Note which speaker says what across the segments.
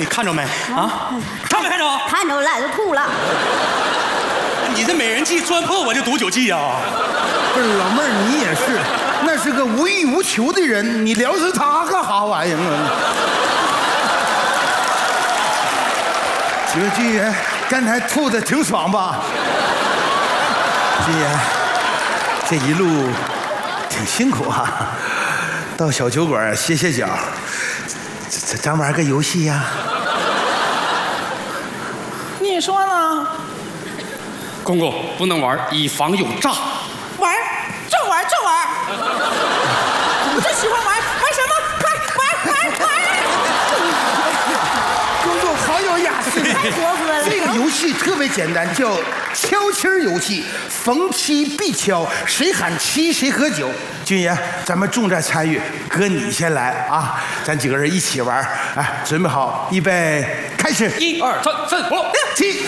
Speaker 1: 你看着没啊？看没看着？
Speaker 2: 看着了，都吐了。
Speaker 1: 你这美人计钻破我这毒酒计呀！
Speaker 3: 不是老妹儿，你也是，那是个无欲无求的人，你撩死他干啥玩意儿啊？几位军爷，刚才吐的挺爽吧？军爷，这一路挺辛苦啊，到小酒馆歇歇脚，咱玩个游戏呀？
Speaker 4: 你说呢？
Speaker 5: 公公不能玩，以防有诈。
Speaker 4: 玩，就玩，就玩。我最喜欢玩，玩什么？玩！
Speaker 3: 公公好有雅兴，
Speaker 2: 太活泼了。
Speaker 3: 这个游戏特别简单，叫敲七儿游戏，逢七必敲，谁喊七谁喝酒。军爷，咱们重在参与，哥你先来啊，咱几个人一起玩。哎，准备好，预备，开始。
Speaker 5: 1、2、3、4、5、6、
Speaker 3: 7。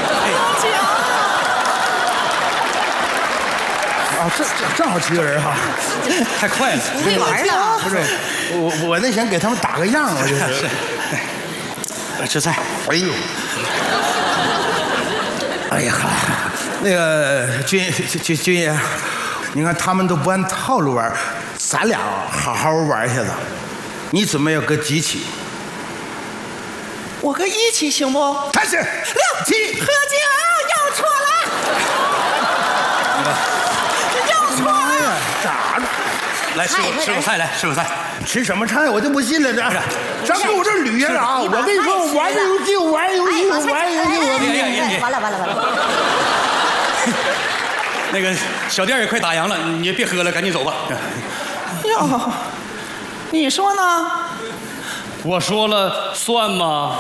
Speaker 3: 啊，正好7个人哈，
Speaker 1: 太快了，
Speaker 2: 不会玩了。
Speaker 3: 不是，我那想给他们打个样，我就是。
Speaker 1: 吃菜。
Speaker 3: 哎呦，哎呀，那个军爷，你看他们都不按套路玩，咱俩好好玩一下子。你准备要搁几起？
Speaker 4: 我跟一起行不？
Speaker 3: 开始。6、7。
Speaker 4: 喝酒又错了，又错了。
Speaker 3: 咋了？
Speaker 1: 来吃口菜，来吃口菜。
Speaker 3: 吃什么菜？我就不信了，咱给我这捋下啊！我跟你说，我玩游戏，我玩游戏，我玩游戏，
Speaker 2: 完了。
Speaker 1: 那个小店也快打烊了，你也别喝了，赶紧走吧。
Speaker 4: 哟，你说呢？
Speaker 5: 我说了算吗？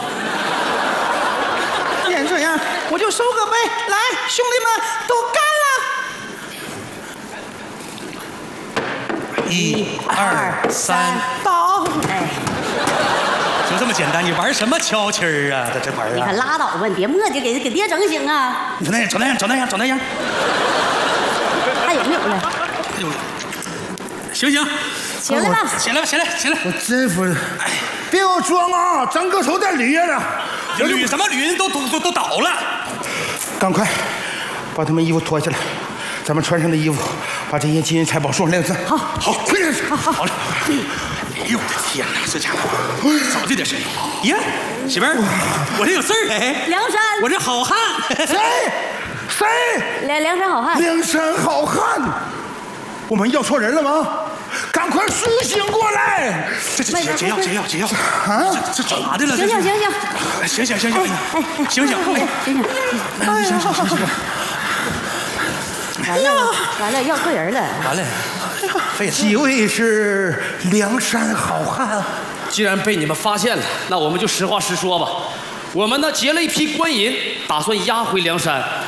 Speaker 4: 既然这样，我就收个杯。来，兄弟们，都干了
Speaker 1: ！1、2、3，
Speaker 4: 倒。
Speaker 2: 哎，
Speaker 1: 就这么简单，你玩什么敲七儿啊？这玩意儿。
Speaker 2: 你可拉倒吧，你别磨叽，给爹整行啊。
Speaker 1: 整那样。
Speaker 2: 还有没有了？
Speaker 1: 哎呦，行，
Speaker 2: 起来吧，
Speaker 1: 起来。
Speaker 3: 我真服了！哎，别给我装啊！咱搁手再捋着呢。
Speaker 1: 捋什么捋？人都倒了。
Speaker 3: 赶快把他们衣服脱下来，咱们穿上的衣服，把这些金银财宝送上梁山。好，快点！好了。哎呦我的天哪，这家伙早这点声音。
Speaker 1: 呀，媳妇儿，我这有事儿哎。
Speaker 2: 梁山，
Speaker 1: 我这好汉。
Speaker 3: 谁？
Speaker 2: 梁山好汉。
Speaker 3: 梁山好汉，我们要错人了吗？赶快苏醒过来！
Speaker 1: 这解药
Speaker 3: 啊！
Speaker 1: 这咋的了？
Speaker 2: 醒！
Speaker 1: 醒！
Speaker 2: 完了，要错人了。
Speaker 1: 完了，
Speaker 3: 几位是梁山好汉？
Speaker 5: 既然被你们发现了，那我们就实话实说吧。我们呢劫了一批官银，打算押回梁山。